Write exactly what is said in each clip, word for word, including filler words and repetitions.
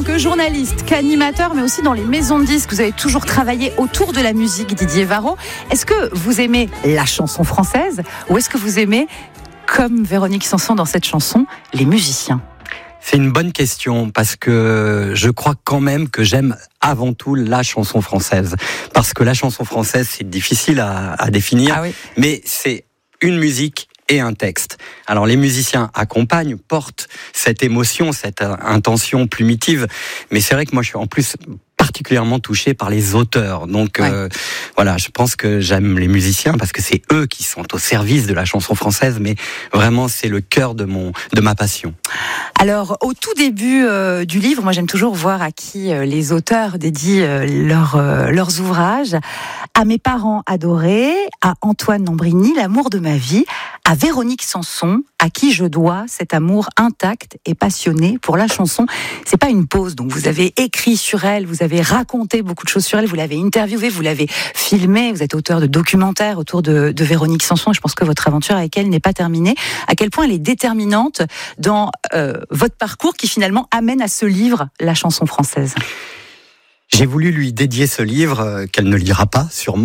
tant que journaliste, qu'animateur, mais aussi dans les maisons de disques, vous avez toujours travaillé autour de la musique, Didier Varro. Est-ce que vous aimez la chanson française ou est-ce que vous aimez, comme Véronique Sanson dans cette chanson, les musiciens ? C'est une bonne question parce que je crois quand même que j'aime avant tout la chanson française. Parce que la chanson française, c'est difficile à, à définir, ah oui. mais c'est une musique et un texte. Alors les musiciens accompagnent, portent cette émotion, cette intention plumitive, mais c'est vrai que moi je suis en plus particulièrement touché par les auteurs. Donc ouais. euh, voilà, je pense que j'aime les musiciens parce que c'est eux qui sont au service de la chanson française, mais vraiment c'est le cœur de mon de ma passion. Alors au tout début euh, du livre, moi j'aime toujours voir à qui euh, les auteurs dédient euh, leur, euh, leurs ouvrages. À mes parents adorés, à Antoine Nambrini, l'amour de ma vie, à Véronique Sanson, à qui je dois cet amour intact et passionné pour la chanson. C'est pas une pause, donc vous avez écrit sur elle, vous avez raconté beaucoup de choses sur elle, vous l'avez interviewée, vous l'avez filmée, vous êtes auteur de documentaires autour de, de Véronique Sanson, et je pense que votre aventure avec elle n'est pas terminée. À quel point elle est déterminante dans euh, votre parcours qui finalement amène à ce livre, La chanson française. J'ai voulu lui dédier ce livre, euh, qu'elle ne lira pas, sûrement,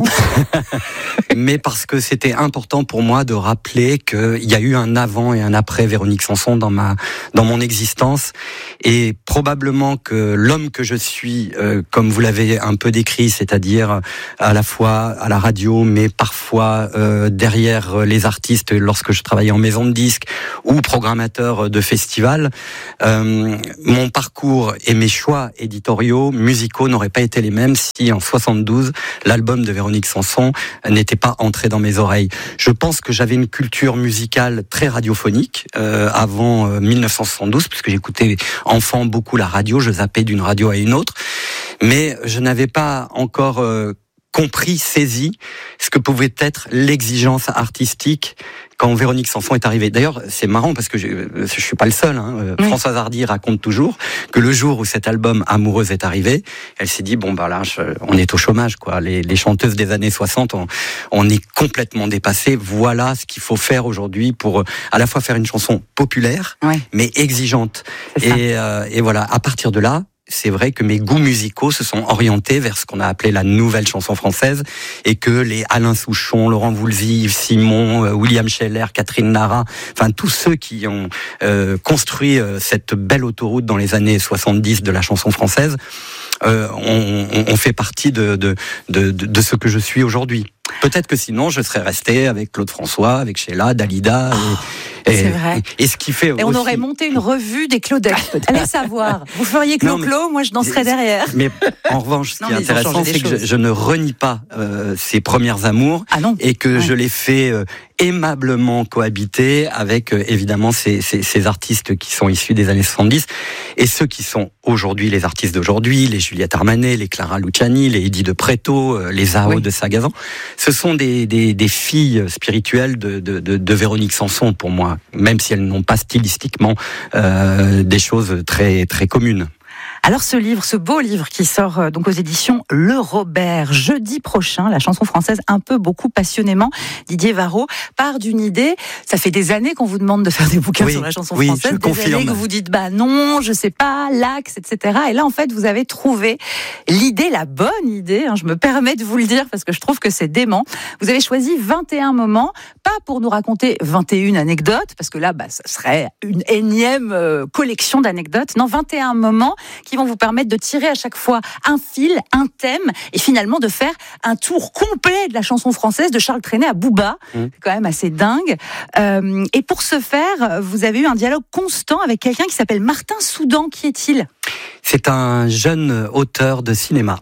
mais parce que c'était important pour moi de rappeler qu'il y a eu un avant et un après Véronique Sanson dans ma, dans mon existence, et probablement que l'homme que je suis, euh, comme vous l'avez un peu décrit, c'est-à-dire à la fois à la radio, mais parfois euh, derrière les artistes lorsque je travaillais en maison de disques ou programmateur de festivals, euh, mon parcours et mes choix éditoriaux, musicaux, n'auraient pas été les mêmes si en soixante-douze l'album de Véronique Sanson n'était pas entré dans mes oreilles. Je pense que j'avais une culture musicale très radiophonique euh, avant euh, mille neuf cent soixante-douze, puisque j'écoutais enfant beaucoup la radio, je zappais d'une radio à une autre, mais je n'avais pas encore euh, compris, saisi ce que pouvait être l'exigence artistique quand Véronique Sanson est arrivée. D'ailleurs, c'est marrant parce que je, je suis pas le seul. Hein. Oui. Françoise Hardy raconte toujours que le jour où cet album Amoureuse est arrivé, elle s'est dit bon bah là, je, on est au chômage quoi. Les, les chanteuses des années soixante, on, on est complètement dépassées. Voilà ce qu'il faut faire aujourd'hui pour à la fois faire une chanson populaire, oui. mais exigeante. Et, euh, et voilà. À partir de là, c'est vrai que mes goûts musicaux se sont orientés vers ce qu'on a appelé la nouvelle chanson française, et que les Alain Souchon, Laurent Voulzy, Yves Simon, euh, William Scheller, Catherine Nara, enfin tous ceux qui ont euh, construit euh, cette belle autoroute dans les années soixante-dix de la chanson française, euh, on, on, on fait partie de, de, de, de ce que je suis aujourd'hui. Peut-être que sinon, je serais resté avec Claude François, avec Sheila, Dalida. Et, et, c'est vrai. Et, et ce qui fait et aussi... on aurait monté une revue des Claudettes, peut-être. Allez savoir. Vous feriez Clo-Clo, moi je danserais derrière. Mais en revanche, ce non, qui est intéressant, c'est que je, je ne renie pas euh, ces premières amours. Ah non. Et que ouais. je les fais euh, aimablement cohabiter avec, euh, évidemment, ces, ces, ces artistes qui sont issus des années soixante-dix. Et ceux qui sont aujourd'hui les artistes d'aujourd'hui, les Juliette Armanet, les Clara Luciani, les Eddie de Pretto, euh, les Zao oui. de Sagazan. Ce sont des, des, des filles spirituelles de, de, de, de Véronique Sanson pour moi, même si elles n'ont pas stylistiquement euh, des choses très, très communes. Alors ce livre, ce beau livre qui sort euh, donc aux éditions Le Robert jeudi prochain, la chanson française un peu beaucoup passionnément, Didier Varro part d'une idée. Ça fait des années qu'on vous demande de faire des bouquins oui, sur la chanson oui, française, je des confirme. années que vous dites bah non, je sais pas, l'axe, et cetera. Et là en fait vous avez trouvé l'idée, la bonne idée. Hein, je me permets de vous le dire parce que je trouve que c'est dément. Vous avez choisi vingt et un moments, pas pour nous raconter vingt et une anecdotes, parce que là bah ça serait une énième euh, collection d'anecdotes. Non, vingt et un moments qui vont vous permettre de tirer à chaque fois un fil, un thème, et finalement de faire un tour complet de la chanson française de Charles Trenet à Booba. Mmh. C'est quand même assez dingue. Euh, et pour ce faire, vous avez eu un dialogue constant avec quelqu'un qui s'appelle Martin Soudan. Qui est-il ? C'est un jeune auteur de cinéma.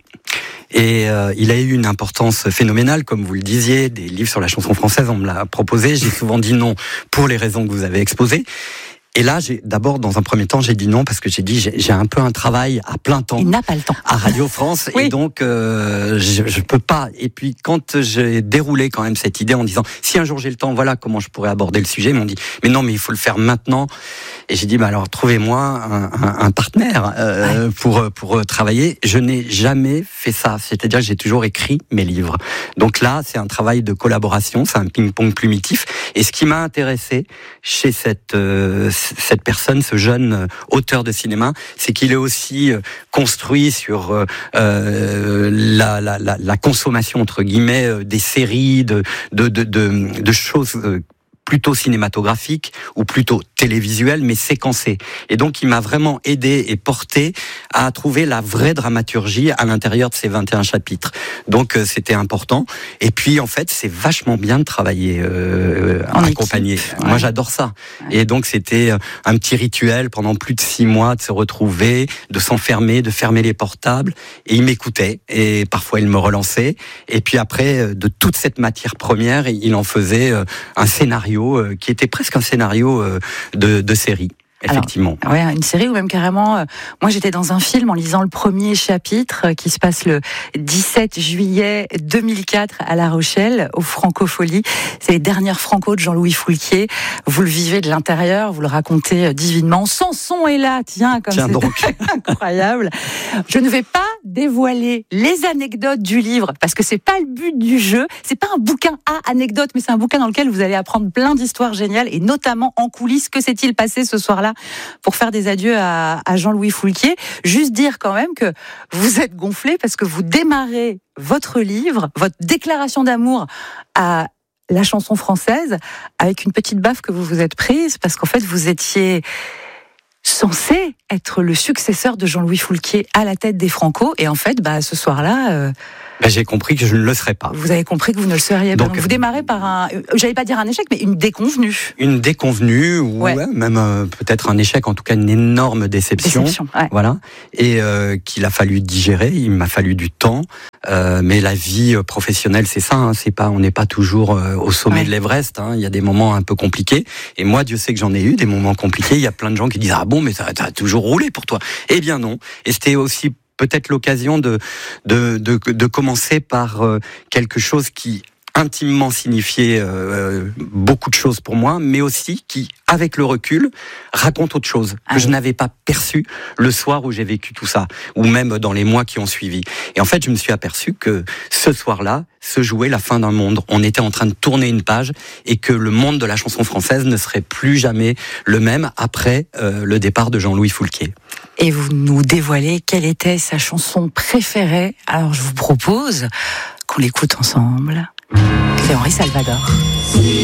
Et euh, il a eu une importance phénoménale, comme vous le disiez, des livres sur la chanson française, on me l'a proposé. J'ai souvent dit non pour les raisons que vous avez exposées. Et là, j'ai d'abord, dans un premier temps, j'ai dit non parce que j'ai dit j'ai, j'ai un peu un travail à plein temps. Il n'a pas le temps. À Radio France, oui. Et donc euh, je, je peux pas. Et puis quand j'ai déroulé quand même cette idée en disant si un jour j'ai le temps, voilà comment je pourrais aborder le sujet. Ils m'ont dit mais non, mais il faut le faire maintenant. Et j'ai dit bah alors trouvez-moi un, un, un partenaire euh, ouais. pour pour travailler. Je n'ai jamais fait ça. C'est-à-dire que j'ai toujours écrit mes livres. Donc là, c'est un travail de collaboration, c'est un ping-pong plumitif. Et ce qui m'a intéressé chez cette euh, cette personne, ce jeune auteur de cinéma, c'est qu'il est aussi construit sur euh, la, la, la, la consommation entre guillemets des séries, de, de, de, de, de choses plutôt cinématographique ou plutôt télévisuel, mais séquencé. Et donc, il m'a vraiment aidé et porté à trouver la vraie dramaturgie à l'intérieur de ces vingt et un chapitres. Donc, euh, c'était important. Et puis, en fait, c'est vachement bien de travailler euh, en accompagné. Ouais. Moi, j'adore ça. Ouais. Et donc, c'était un petit rituel pendant plus de six mois de se retrouver, de s'enfermer, de fermer les portables. Et il m'écoutait. Et parfois, il me relançait. Et puis après, de toute cette matière première, il en faisait un scénario qui était presque un scénario de, de série. Effectivement. Alors, ouais, une série ou même carrément. Euh, moi, j'étais dans un film en lisant le premier chapitre euh, qui se passe le dix-sept juillet deux mille quatre à La Rochelle, au Francofolie. C'est les dernières Franco de Jean-Louis Foulquier. Vous le vivez de l'intérieur, vous le racontez euh, divinement. Samson est là, tiens, comme tiens c'est donc. incroyable. Je ne vais pas dévoiler les anecdotes du livre parce que c'est pas le but du jeu. C'est pas un bouquin à anecdotes, mais c'est un bouquin dans lequel vous allez apprendre plein d'histoires géniales et notamment en coulisses. Que s'est-il passé ce soir-là pour faire des adieux à, à Jean-Louis Foulquier? Juste dire quand même que vous êtes gonflé parce que vous démarrez votre livre, votre déclaration d'amour à la chanson française avec une petite baffe que vous vous êtes prise parce qu'en fait vous étiez censé être le successeur de Jean-Louis Foulquier à la tête des Franco et en fait bah ce soir-là euh, Ben, j'ai compris que je ne le serais pas. Vous avez compris que vous ne le seriez pas. Donc, Donc vous démarrez par un, j'allais pas dire un échec, mais une déconvenue. Une déconvenue, ou ouais. Ouais, même euh, peut-être un échec, en tout cas une énorme déception. Déception, ouais. Voilà. Et euh, qu'il a fallu digérer. Il m'a fallu du temps. Euh, mais la vie professionnelle, c'est ça. Hein, c'est pas, on n'est pas toujours euh, au sommet ouais. de l'Everest. Hein, il y a des moments un peu compliqués. Et moi, Dieu sait que j'en ai eu des moments compliqués. Il y a plein de gens qui disent ah bon, mais ça, ça a toujours roulé pour toi. Eh bien non. Et c'était aussi peut-être l'occasion de, de, de, de commencer par euh, quelque chose qui intimement signifiait euh, beaucoup de choses pour moi, mais aussi qui, avec le recul, raconte autre chose que ah je oui. n'avais pas perçu le soir où j'ai vécu tout ça, ou même dans les mois qui ont suivi. Et en fait, je me suis aperçu que ce soir-là se jouait la fin d'un monde. On était en train de tourner une page et que le monde de la chanson française ne serait plus jamais le même après euh, le départ de Jean-Louis Foulquier. Et vous nous dévoilez quelle était sa chanson préférée. Alors je vous propose qu'on l'écoute ensemble. C'est Henri Salvador.